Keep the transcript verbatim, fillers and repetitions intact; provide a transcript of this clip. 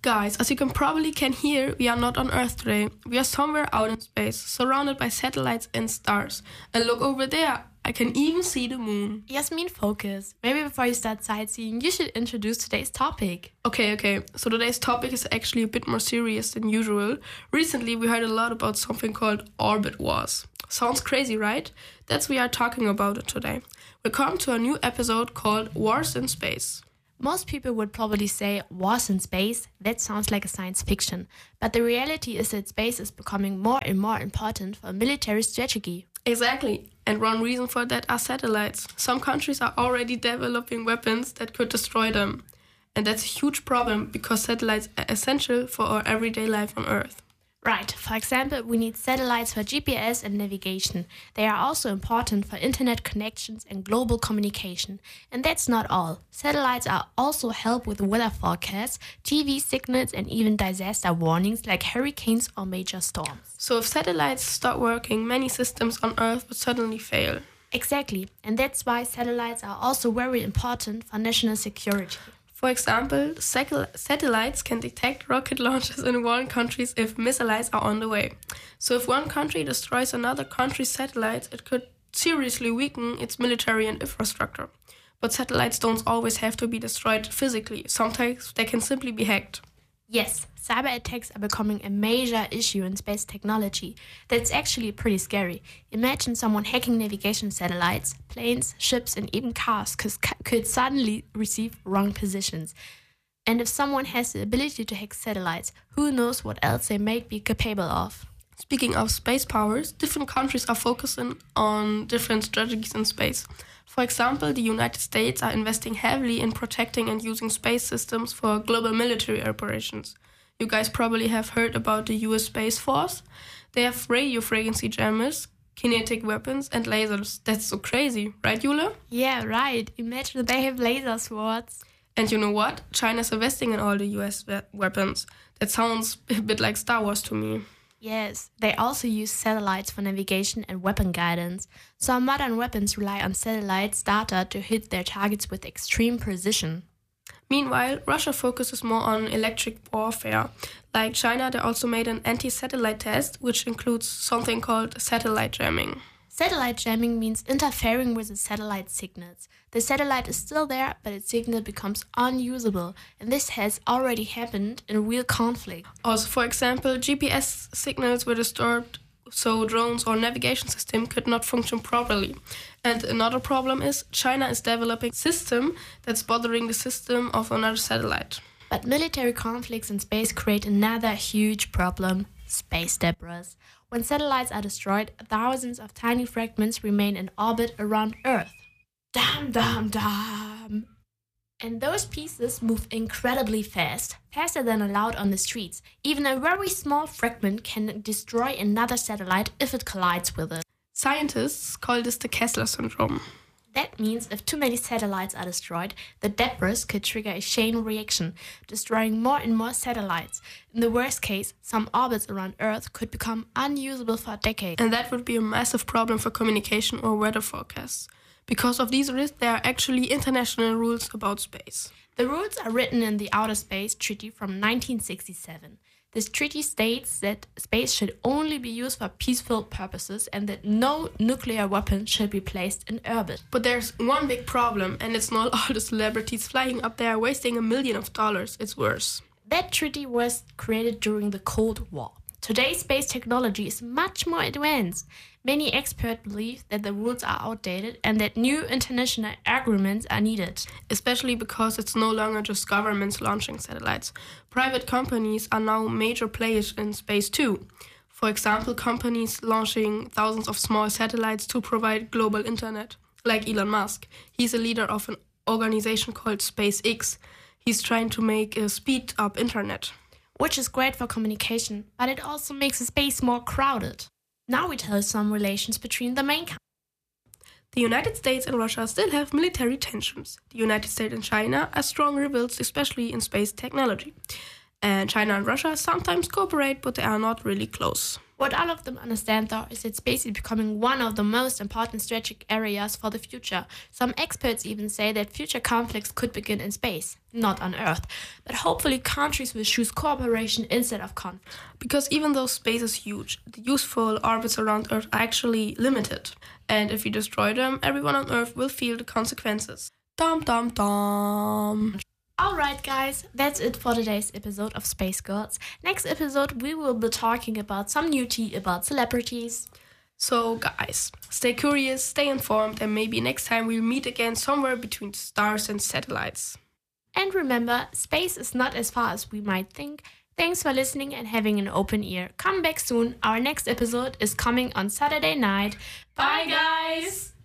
Guys, as you can probably can hear, we are not on Earth today. We are somewhere out in space, surrounded by satellites and stars. And look over there, I can even see the moon. Yasmin, focus. Maybe before you start sightseeing, you should introduce today's topic. Okay, okay, so today's topic is actually a bit more serious than usual. Recently, we heard a lot about something called orbit wars. Sounds crazy, right? That's why we are talking about it today. Welcome to a new episode called Wars in Space. Most people would probably say wars in space. That sounds like a science fiction. But the reality is that space is becoming more and more important for military strategy. Exactly. And one reason for that are satellites. Some countries are already developing weapons that could destroy them. And that's a huge problem because satellites are essential for our everyday life on Earth. Right. For example, we need satellites for G P S and navigation. They are also important for internet connections and global communication. And that's not all. Satellites are also help with weather forecasts, T V signals, and even disaster warnings like hurricanes or major storms. So if satellites stop working, many systems on Earth would suddenly fail. Exactly. And that's why satellites are also very important for national security. For example, satellites can detect rocket launches in one country if missiles are on the way. So if one country destroys another country's satellites, it could seriously weaken its military and infrastructure. But satellites don't always have to be destroyed physically. Sometimes they can simply be hacked. Yes, cyber attacks are becoming a major issue in space technology. That's actually pretty scary. Imagine someone hacking navigation satellites, planes, ships, and even cars could suddenly receive wrong positions. And if someone has the ability to hack satellites, who knows what else they may be capable of. Speaking of space powers, different countries are focusing on different strategies in space. For example, the United States are investing heavily in protecting and using space systems for global military operations. You guys probably have heard about the U S Space Force. They have radio frequency jammers, kinetic weapons, and lasers. That's so crazy, right, Jule? Yeah, right. Imagine they have laser swords. And you know what? China's investing in all the U S we- weapons. That sounds a bit like Star Wars to me. Yes, they also use satellites for navigation and weapon guidance. Some modern weapons rely on satellites data to hit their targets with extreme precision. Meanwhile, Russia focuses more on electric warfare. Like China, they also made an anti-satellite test, which includes something called satellite jamming. Satellite jamming means interfering with the satellite signals. The satellite is still there, but its signal becomes unusable, and this has already happened in real conflict. Also, for example, G P S signals were disturbed, so drones or navigation system could not function properly. And another problem is China is developing a system that's bothering the system of another satellite. But military conflicts in space create another huge problem: space debris. When satellites are destroyed, thousands of tiny fragments remain in orbit around Earth. Dum, dum, dum. And those pieces move incredibly fast, faster than allowed on the streets. Even a very small fragment can destroy another satellite if it collides with it. Scientists call this the Kessler syndrome. That means if too many satellites are destroyed, the debris could trigger a chain reaction, destroying more and more satellites. In the worst case, some orbits around Earth could become unusable for decades. And that would be a massive problem for communication or weather forecasts. Because of these risks, there are actually international rules about space. The rules are written in the Outer Space Treaty from nineteen sixty-seven. This treaty states that space should only be used for peaceful purposes and that no nuclear weapon should be placed in orbit. But there's one big problem, and it's not all the celebrities flying up there wasting a million of dollars. It's worse. That treaty was created during the Cold War. Today's space technology is much more advanced. Many experts believe that the rules are outdated and that new international agreements are needed. Especially because it's no longer just governments launching satellites. Private companies are now major players in space too. For example, companies launching thousands of small satellites to provide global internet, like Elon Musk. He's a leader of an organization called SpaceX. He's trying to make a speed-up internet. Which is great for communication, but it also makes the space more crowded. Now we tell some relations between the main countries. The United States and Russia still have military tensions. The United States and China are strong rivals, especially in space technology. And China and Russia sometimes cooperate, but they are not really close. What all of them understand, though, is that space is becoming one of the most important strategic areas for the future. Some experts even say that future conflicts could begin in space, not on Earth. But hopefully countries will choose cooperation instead of conflict. Because even though space is huge, the useful orbits around Earth are actually limited. And if we destroy them, everyone on Earth will feel the consequences. Dum dum dum. Alright guys, that's it for today's episode of Space Girls. Next episode we will be talking about some new tea about celebrities. So guys, stay curious, stay informed, and maybe next time we'll meet again somewhere between stars and satellites. And remember, space is not as far as we might think. Thanks for listening and having an open ear. Come back soon, our next episode is coming on Saturday night. Bye guys!